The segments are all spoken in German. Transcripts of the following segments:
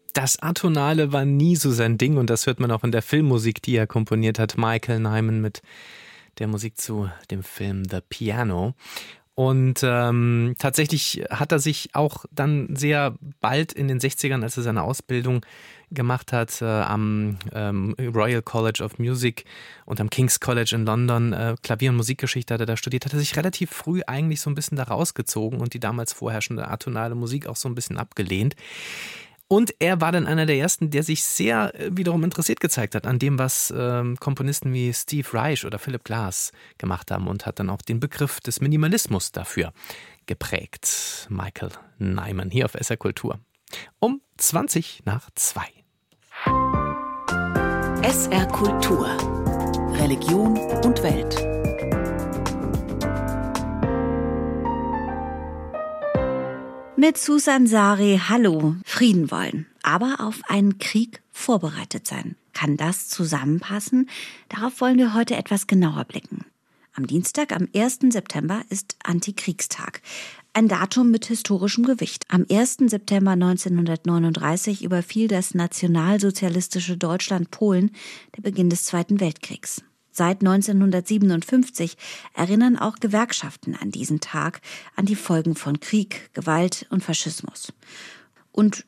Das Atonale war nie so sein Ding und das hört man auch in der Filmmusik, die er komponiert hat. Michael Nyman mit der Musik zu dem Film The Piano. Und tatsächlich hat er sich auch dann sehr bald in den 60ern, als er seine Ausbildung gemacht hat, am Royal College of Music und am King's College in London, Klavier- und Musikgeschichte hat er da studiert, hat er sich relativ früh eigentlich so ein bisschen da rausgezogen und die damals vorherrschende atonale Musik auch so ein bisschen abgelehnt. Und er war dann einer der ersten, der sich sehr wiederum interessiert gezeigt hat an dem, was Komponisten wie Steve Reich oder Philip Glass gemacht haben und hat dann auch den Begriff des Minimalismus dafür geprägt. Michael Nyman hier auf SR Kultur. Um 2:20. SR Kultur. Religion und Welt. Mit Susan Sari, hallo, Frieden wollen, aber auf einen Krieg vorbereitet sein. Kann das zusammenpassen? Darauf wollen wir heute etwas genauer blicken. Am Dienstag, am 1. September, ist Antikriegstag. Ein Datum mit historischem Gewicht. Am 1. September 1939 überfiel das nationalsozialistische Deutschland Polen, der Beginn des Zweiten Weltkriegs. Seit 1957 erinnern auch Gewerkschaften an diesen Tag, an die Folgen von Krieg, Gewalt und Faschismus. Und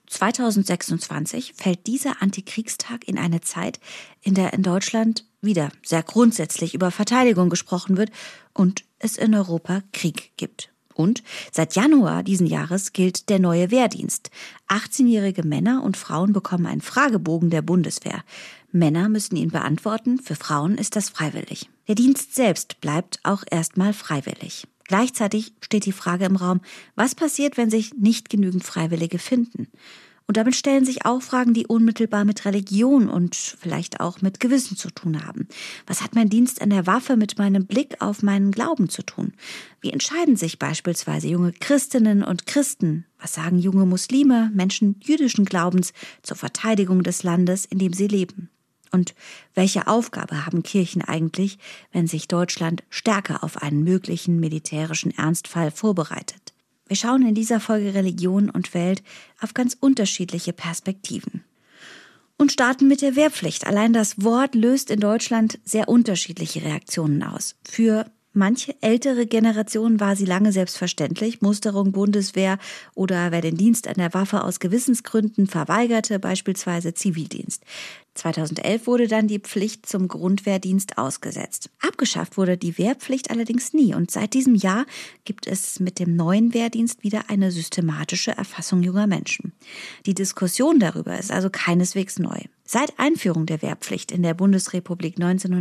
2026 fällt dieser Antikriegstag in eine Zeit, in der in Deutschland wieder sehr grundsätzlich über Verteidigung gesprochen wird und es in Europa Krieg gibt. Und seit Januar diesen Jahres gilt der neue Wehrdienst. 18-jährige Männer und Frauen bekommen einen Fragebogen der Bundeswehr. Männer müssen ihn beantworten, für Frauen ist das freiwillig. Der Dienst selbst bleibt auch erstmal freiwillig. Gleichzeitig steht die Frage im Raum, was passiert, wenn sich nicht genügend Freiwillige finden? Und damit stellen sich auch Fragen, die unmittelbar mit Religion und vielleicht auch mit Gewissen zu tun haben. Was hat mein Dienst an der Waffe mit meinem Blick auf meinen Glauben zu tun? Wie entscheiden sich beispielsweise junge Christinnen und Christen? Was sagen junge Muslime, Menschen jüdischen Glaubens zur Verteidigung des Landes, in dem sie leben? Und welche Aufgabe haben Kirchen eigentlich, wenn sich Deutschland stärker auf einen möglichen militärischen Ernstfall vorbereitet? Wir schauen in dieser Folge Religion und Welt auf ganz unterschiedliche Perspektiven. Und starten mit der Wehrpflicht. Allein das Wort löst in Deutschland sehr unterschiedliche Reaktionen aus. Für manche ältere Generationen war sie lange selbstverständlich. Musterung, Bundeswehr oder wer den Dienst an der Waffe aus Gewissensgründen verweigerte, beispielsweise Zivildienst. 2011 wurde dann die Pflicht zum Grundwehrdienst ausgesetzt. Abgeschafft wurde die Wehrpflicht allerdings nie und seit diesem Jahr gibt es mit dem neuen Wehrdienst wieder eine systematische Erfassung junger Menschen. Die Diskussion darüber ist also keineswegs neu. Seit Einführung der Wehrpflicht in der Bundesrepublik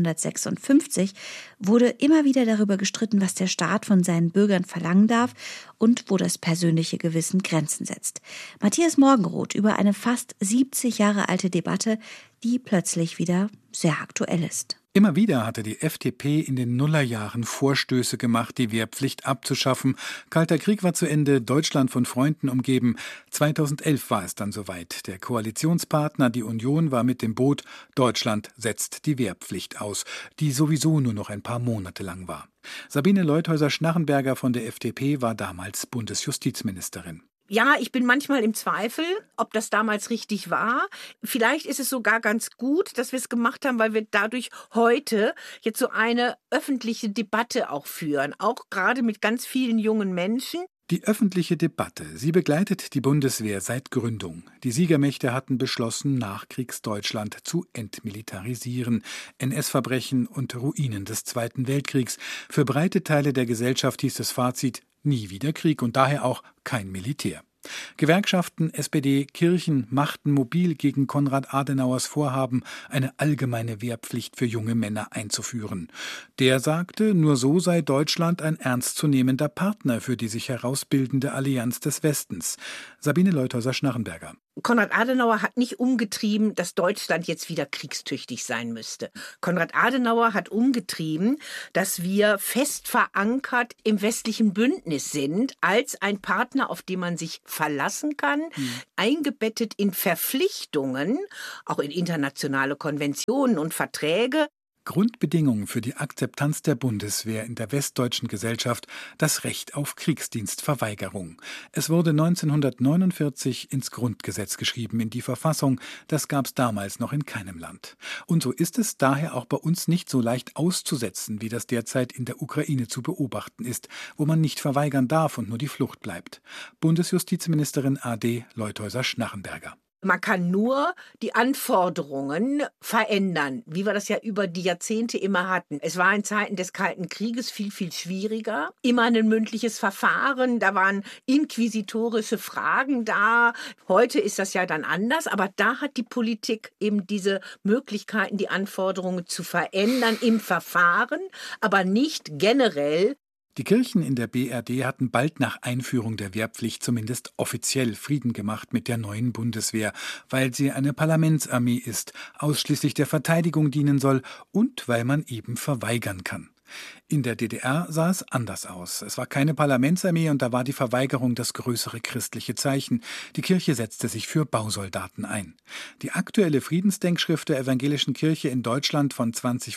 1956 wurde immer wieder darüber gestritten, was der Staat von seinen Bürgern verlangen darf und wo das persönliche Gewissen Grenzen setzt. Matthias Morgenroth über eine fast 70 Jahre alte Debatte, die plötzlich wieder sehr aktuell ist. Immer wieder hatte die FDP in den Nullerjahren Vorstöße gemacht, die Wehrpflicht abzuschaffen. Kalter Krieg war zu Ende, Deutschland von Freunden umgeben. 2011 war es dann soweit. Der Koalitionspartner, die Union, war mit dem Boot. Deutschland setzt die Wehrpflicht aus, die sowieso nur noch ein paar Monate lang war. Sabine Leuthäuser-Schnarrenberger von der FDP war damals Bundesjustizministerin. Ja, ich bin manchmal im Zweifel, ob das damals richtig war. Vielleicht ist es sogar ganz gut, dass wir es gemacht haben, weil wir dadurch heute jetzt so eine öffentliche Debatte auch führen, auch gerade mit ganz vielen jungen Menschen. Die öffentliche Debatte, sie begleitet die Bundeswehr seit Gründung. Die Siegermächte hatten beschlossen, Nachkriegsdeutschland zu entmilitarisieren. NS-Verbrechen und Ruinen des Zweiten Weltkriegs. Für breite Teile der Gesellschaft hieß das Fazit, nie wieder Krieg und daher auch kein Militär. Gewerkschaften, SPD, Kirchen machten mobil gegen Konrad Adenauers Vorhaben, eine allgemeine Wehrpflicht für junge Männer einzuführen. Der sagte, nur so sei Deutschland ein ernstzunehmender Partner für die sich herausbildende Allianz des Westens. Sabine Leuthäuser-Schnarrenberger. Konrad Adenauer hat nicht umgetrieben, dass Deutschland jetzt wieder kriegstüchtig sein müsste. Konrad Adenauer hat umgetrieben, dass wir fest verankert im westlichen Bündnis sind, als ein Partner, auf den man sich verlassen kann, eingebettet in Verpflichtungen, auch in internationale Konventionen und Verträge. Grundbedingung für die Akzeptanz der Bundeswehr in der westdeutschen Gesellschaft das Recht auf Kriegsdienstverweigerung. Es wurde 1949 ins Grundgesetz geschrieben, in die Verfassung. Das gab es damals noch in keinem Land. Und so ist es daher auch bei uns nicht so leicht auszusetzen, wie das derzeit in der Ukraine zu beobachten ist, wo man nicht verweigern darf und nur die Flucht bleibt. Bundesjustizministerin A.D. Leuthäuser-Schnarrenberger. Man kann nur die Anforderungen verändern, wie wir das ja über die Jahrzehnte immer hatten. Es war in Zeiten des Kalten Krieges viel, viel schwieriger. Immer ein mündliches Verfahren, da waren inquisitorische Fragen da. Heute ist das ja dann anders, aber da hat die Politik eben diese Möglichkeiten, die Anforderungen zu verändern im Verfahren, aber nicht generell. Die Kirchen in der BRD hatten bald nach Einführung der Wehrpflicht zumindest offiziell Frieden gemacht mit der neuen Bundeswehr, weil sie eine Parlamentsarmee ist, ausschließlich der Verteidigung dienen soll und weil man eben verweigern kann. In der DDR sah es anders aus. Es war keine Parlamentsarmee und da war die Verweigerung das größere christliche Zeichen. Die Kirche setzte sich für Bausoldaten ein. Die aktuelle Friedensdenkschrift der Evangelischen Kirche in Deutschland von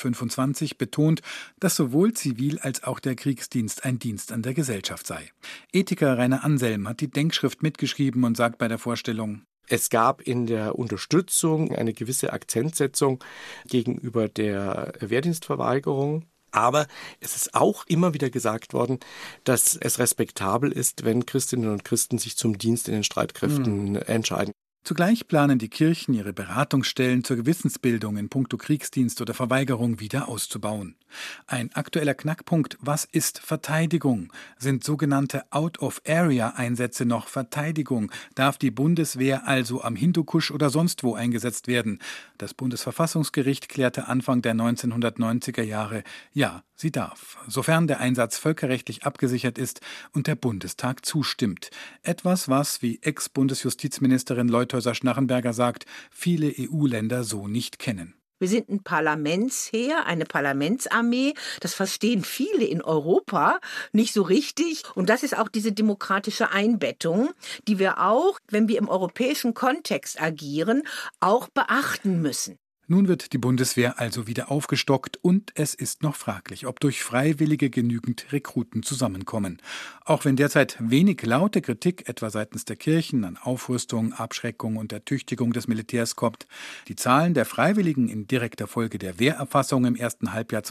2025 betont, dass sowohl Zivil- als auch der Kriegsdienst ein Dienst an der Gesellschaft sei. Ethiker Rainer Anselm hat die Denkschrift mitgeschrieben und sagt bei der Vorstellung: Es gab in der Unterstützung eine gewisse Akzentsetzung gegenüber der Wehrdienstverweigerung. Aber es ist auch immer wieder gesagt worden, dass es respektabel ist, wenn Christinnen und Christen sich zum Dienst in den Streitkräften entscheiden. Zugleich planen die Kirchen, ihre Beratungsstellen zur Gewissensbildung in puncto Kriegsdienst oder Verweigerung wieder auszubauen. Ein aktueller Knackpunkt: Was ist Verteidigung? Sind sogenannte Out-of-Area-Einsätze noch Verteidigung? Darf die Bundeswehr also am Hindukusch oder sonst wo eingesetzt werden? Das Bundesverfassungsgericht klärte Anfang der 1990er Jahre: Ja, sie darf, sofern der Einsatz völkerrechtlich abgesichert ist und der Bundestag zustimmt. Etwas, was, wie Ex-Bundesjustizministerin Leuthäuser-Schnarrenberger sagt, viele EU-Länder so nicht kennen. Wir sind ein Parlamentsheer, eine Parlamentsarmee. Das verstehen viele in Europa nicht so richtig. Und das ist auch diese demokratische Einbettung, die wir auch, wenn wir im europäischen Kontext agieren, auch beachten müssen. Nun wird die Bundeswehr also wieder aufgestockt und es ist noch fraglich, ob durch Freiwillige genügend Rekruten zusammenkommen. Auch wenn derzeit wenig laute Kritik etwa seitens der Kirchen an Aufrüstung, Abschreckung und Ertüchtigung des Militärs kommt, die Zahlen der Freiwilligen in direkter Folge der Wehrerfassung im ersten Halbjahr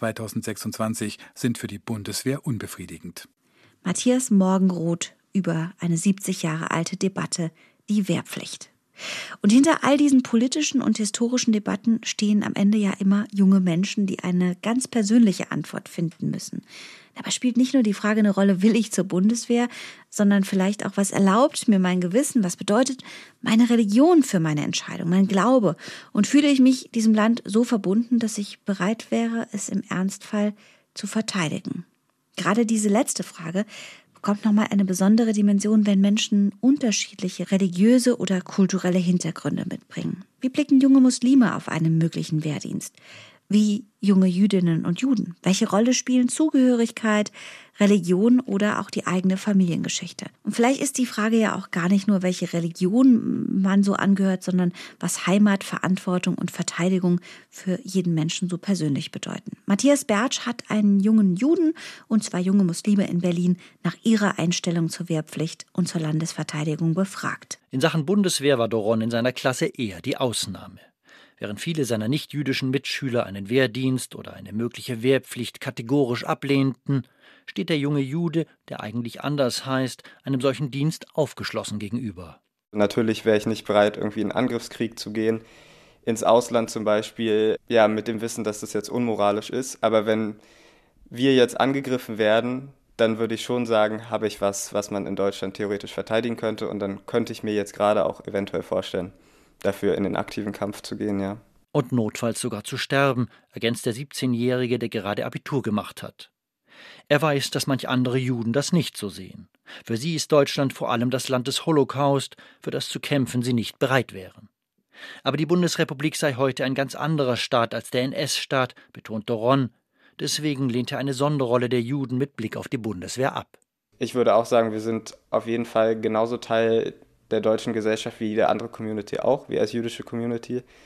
2026 sind für die Bundeswehr unbefriedigend. Matthias Morgenroth über eine 70 Jahre alte Debatte, die Wehrpflicht. Und hinter all diesen politischen und historischen Debatten stehen am Ende ja immer junge Menschen, die eine ganz persönliche Antwort finden müssen. Dabei spielt nicht nur die Frage eine Rolle, will ich zur Bundeswehr, sondern vielleicht auch, was erlaubt mir mein Gewissen, was bedeutet meine Religion für meine Entscheidung, mein Glaube, und fühle ich mich diesem Land so verbunden, dass ich bereit wäre, es im Ernstfall zu verteidigen. Gerade diese letzte Frage bekommt nochmal eine besondere Dimension, wenn Menschen unterschiedliche religiöse oder kulturelle Hintergründe mitbringen. Wie blicken junge Muslime auf einen möglichen Wehrdienst? Wie junge Jüdinnen und Juden? Welche Rolle spielen Zugehörigkeit, Religion oder auch die eigene Familiengeschichte? Und vielleicht ist die Frage ja auch gar nicht nur, welche Religion man so angehört, sondern was Heimat, Verantwortung und Verteidigung für jeden Menschen so persönlich bedeuten. Matthias Bertsch hat einen jungen Juden und 2 junge Muslime in Berlin nach ihrer Einstellung zur Wehrpflicht und zur Landesverteidigung befragt. In Sachen Bundeswehr war Doron in seiner Klasse eher die Ausnahme. Während viele seiner nichtjüdischen Mitschüler einen Wehrdienst oder eine mögliche Wehrpflicht kategorisch ablehnten, steht der junge Jude, der eigentlich anders heißt, einem solchen Dienst aufgeschlossen gegenüber. Natürlich wäre ich nicht bereit, irgendwie in einen Angriffskrieg zu gehen, ins Ausland zum Beispiel, ja, mit dem Wissen, dass das jetzt unmoralisch ist. Aber wenn wir jetzt angegriffen werden, dann würde ich schon sagen, habe ich was man in Deutschland theoretisch verteidigen könnte. Und dann könnte ich mir jetzt gerade auch eventuell vorstellen, dafür in den aktiven Kampf zu gehen, ja. Und notfalls sogar zu sterben, ergänzt der 17-Jährige, der gerade Abitur gemacht hat. Er weiß, dass manch andere Juden das nicht so sehen. Für sie ist Deutschland vor allem das Land des Holocaust, für das zu kämpfen sie nicht bereit wären. Aber die Bundesrepublik sei heute ein ganz anderer Staat als der NS-Staat, betont Doron. Deswegen lehnt er eine Sonderrolle der Juden mit Blick auf die Bundeswehr ab. Ich würde auch sagen, wir sind auf jeden Fall genauso Teil der deutschen Gesellschaft wie jede andere Community auch, wir als jüdische Community.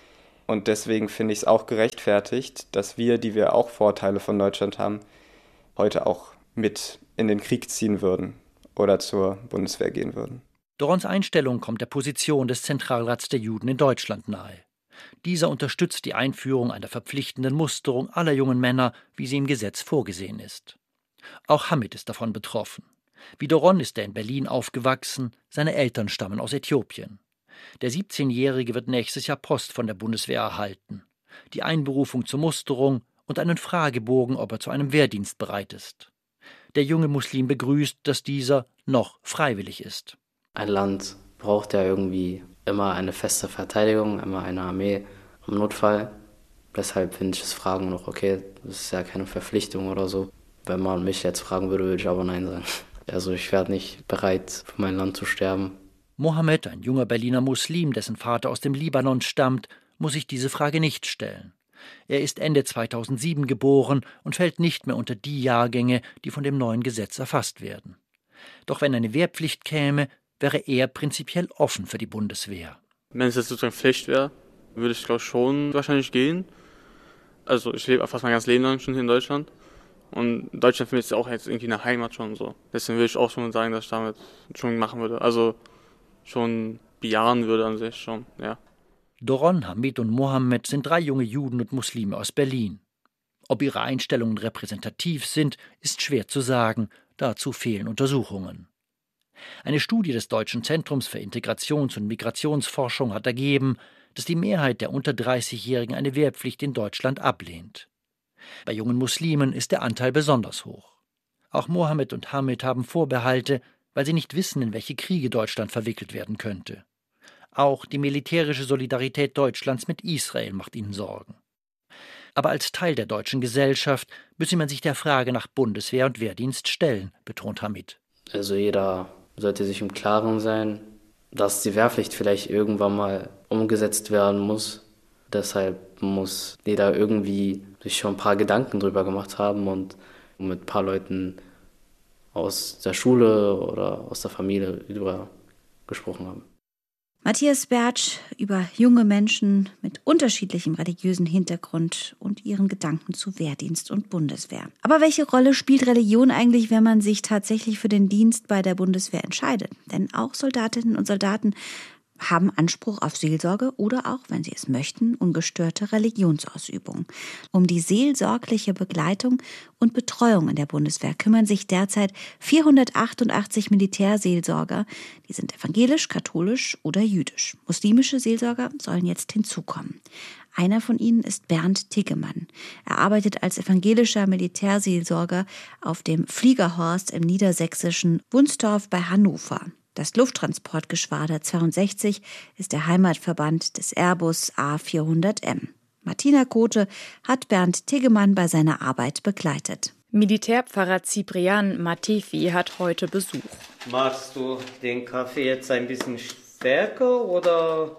Und deswegen finde ich es auch gerechtfertigt, dass wir, die wir auch Vorteile von Deutschland haben, heute auch mit in den Krieg ziehen würden oder zur Bundeswehr gehen würden. Dorons Einstellung kommt der Position des Zentralrats der Juden in Deutschland nahe. Dieser unterstützt die Einführung einer verpflichtenden Musterung aller jungen Männer, wie sie im Gesetz vorgesehen ist. Auch Hamid ist davon betroffen. Wie Doron ist er in Berlin aufgewachsen, seine Eltern stammen aus Äthiopien. Der 17-Jährige wird nächstes Jahr Post von der Bundeswehr erhalten. Die Einberufung zur Musterung und einen Fragebogen, ob er zu einem Wehrdienst bereit ist. Der junge Muslim begrüßt, dass dieser noch freiwillig ist. Ein Land braucht ja irgendwie immer eine feste Verteidigung, immer eine Armee im Notfall. Deshalb finde ich das Fragen noch okay, das ist ja keine Verpflichtung oder so. Wenn man mich jetzt fragen würde, würde ich aber nein sagen. Also ich werde nicht bereit, für mein Land zu sterben. Mohammed, ein junger Berliner Muslim, dessen Vater aus dem Libanon stammt, muss sich diese Frage nicht stellen. Er ist Ende 2007 geboren und fällt nicht mehr unter die Jahrgänge, die von dem neuen Gesetz erfasst werden. Doch wenn eine Wehrpflicht käme, wäre er prinzipiell offen für die Bundeswehr. Wenn es jetzt sozusagen Pflicht wäre, würde ich glaube schon wahrscheinlich gehen. Also ich lebe fast mein ganzes Leben lang schon hier in Deutschland. Und Deutschland für mich ist auch jetzt irgendwie eine Heimat schon so. Deswegen würde ich auch schon sagen, dass ich damit schon machen würde. Also schon bejahen würde an sich schon, ja. Doron, Hamid und Mohammed sind 3 junge Juden und Muslime aus Berlin. Ob ihre Einstellungen repräsentativ sind, ist schwer zu sagen, dazu fehlen Untersuchungen. Eine Studie des Deutschen Zentrums für Integrations- und Migrationsforschung hat ergeben, dass die Mehrheit der unter 30-Jährigen eine Wehrpflicht in Deutschland ablehnt. Bei jungen Muslimen ist der Anteil besonders hoch. Auch Mohammed und Hamid haben Vorbehalte, weil sie nicht wissen, in welche Kriege Deutschland verwickelt werden könnte. Auch die militärische Solidarität Deutschlands mit Israel macht ihnen Sorgen. Aber als Teil der deutschen Gesellschaft müsse man sich der Frage nach Bundeswehr und Wehrdienst stellen, betont Hamid. Also jeder sollte sich im Klaren sein, dass die Wehrpflicht vielleicht irgendwann mal umgesetzt werden muss. Deshalb muss jeder irgendwie sich schon ein paar Gedanken drüber gemacht haben und mit ein paar Leuten aus der Schule oder aus der Familie darüber gesprochen haben. Matthias Bertsch über junge Menschen mit unterschiedlichem religiösen Hintergrund und ihren Gedanken zu Wehrdienst und Bundeswehr. Aber welche Rolle spielt Religion eigentlich, wenn man sich tatsächlich für den Dienst bei der Bundeswehr entscheidet? Denn auch Soldatinnen und Soldaten haben Anspruch auf Seelsorge oder auch, wenn sie es möchten, ungestörte Religionsausübung. Um die seelsorgliche Begleitung und Betreuung in der Bundeswehr kümmern sich derzeit 488 Militärseelsorger. Die sind evangelisch, katholisch oder jüdisch. Muslimische Seelsorger sollen jetzt hinzukommen. Einer von ihnen ist Bernd Tiggemann. Er arbeitet als evangelischer Militärseelsorger auf dem Fliegerhorst im niedersächsischen Wunstorf bei Hannover. Das Lufttransportgeschwader 62 ist der Heimatverband des Airbus A400M. Martina Kote hat Bernd Tiggemann bei seiner Arbeit begleitet. Militärpfarrer Cyprian Matefi hat heute Besuch. Machst du den Kaffee jetzt ein bisschen stärker oder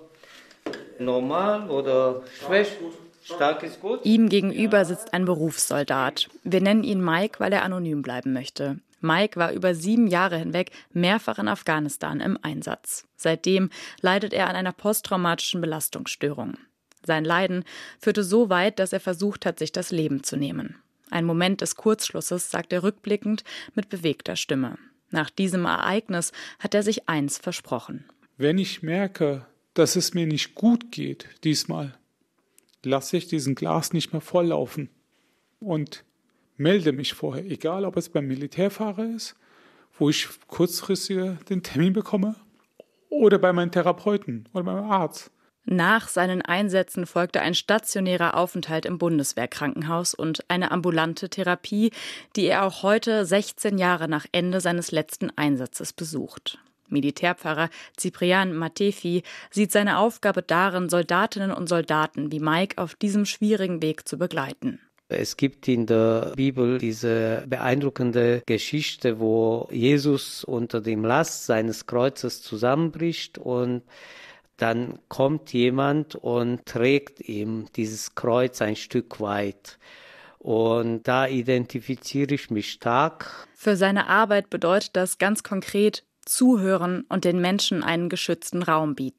normal oder schwach? Stark ist gut. Ihm gegenüber sitzt ein Berufssoldat. Wir nennen ihn Mike, weil er anonym bleiben möchte. Mike war über 7 Jahre hinweg mehrfach in Afghanistan im Einsatz. Seitdem leidet er an einer posttraumatischen Belastungsstörung. Sein Leiden führte so weit, dass er versucht hat, sich das Leben zu nehmen. Ein Moment des Kurzschlusses, sagt er rückblickend mit bewegter Stimme. Nach diesem Ereignis hat er sich eins versprochen. Wenn ich merke, dass es mir nicht gut geht diesmal, lasse ich diesen Glas nicht mehr volllaufen und melde mich vorher, egal ob es beim Militärfahrer ist, wo ich kurzfristig den Termin bekomme, oder bei meinem Therapeuten oder beim Arzt. Nach seinen Einsätzen folgte ein stationärer Aufenthalt im Bundeswehrkrankenhaus und eine ambulante Therapie, die er auch heute, 16 Jahre nach Ende seines letzten Einsatzes, besucht. Militärpfarrer Cyprian Matefi sieht seine Aufgabe darin, Soldatinnen und Soldaten wie Mike auf diesem schwierigen Weg zu begleiten. Es gibt in der Bibel diese beeindruckende Geschichte, wo Jesus unter dem Last seines Kreuzes zusammenbricht und dann kommt jemand und trägt ihm dieses Kreuz ein Stück weit. Und da identifiziere ich mich stark. Für seine Arbeit bedeutet das ganz konkret zuhören und den Menschen einen geschützten Raum bieten.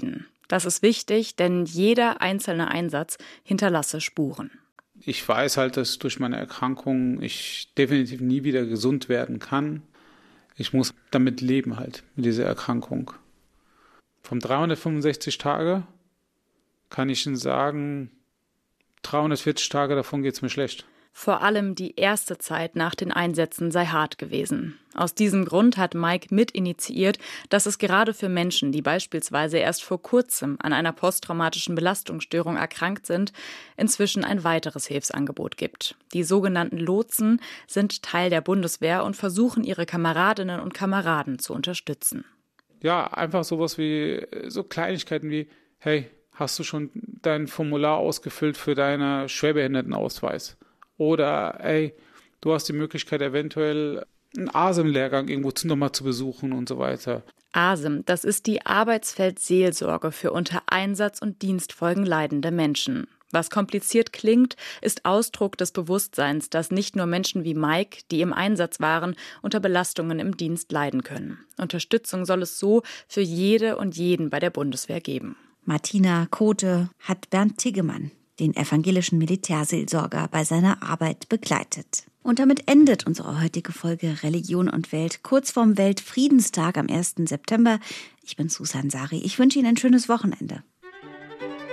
Das ist wichtig, denn jeder einzelne Einsatz hinterlasse Spuren. Ich weiß halt, dass durch meine Erkrankung ich definitiv nie wieder gesund werden kann. Ich muss damit leben halt, mit dieser Erkrankung. Von 365 Tage kann ich Ihnen sagen, 340 Tage davon geht es mir schlecht. Vor allem die erste Zeit nach den Einsätzen sei hart gewesen. Aus diesem Grund hat Mike mit initiiert, dass es gerade für Menschen, die beispielsweise erst vor kurzem an einer posttraumatischen Belastungsstörung erkrankt sind, inzwischen ein weiteres Hilfsangebot gibt. Die sogenannten Lotsen sind Teil der Bundeswehr und versuchen, ihre Kameradinnen und Kameraden zu unterstützen. Ja, einfach sowas wie, so Kleinigkeiten wie, hey, hast du schon dein Formular ausgefüllt für deinen Schwerbehindertenausweis? Oder, ey, du hast die Möglichkeit, eventuell einen ASEM-Lehrgang irgendwo nochmal zu besuchen und so weiter. ASEM, das ist die Arbeitsfeldseelsorge für unter Einsatz- und Dienstfolgen leidende Menschen. Was kompliziert klingt, ist Ausdruck des Bewusstseins, dass nicht nur Menschen wie Mike, die im Einsatz waren, unter Belastungen im Dienst leiden können. Unterstützung soll es so für jede und jeden bei der Bundeswehr geben. Martina Kote hat Bernd Tiggemann, den evangelischen Militärseelsorger, bei seiner Arbeit begleitet. Und damit endet unsere heutige Folge Religion und Welt kurz vorm Weltfriedenstag am 1. September. Ich bin Susan Sari. Ich wünsche Ihnen ein schönes Wochenende.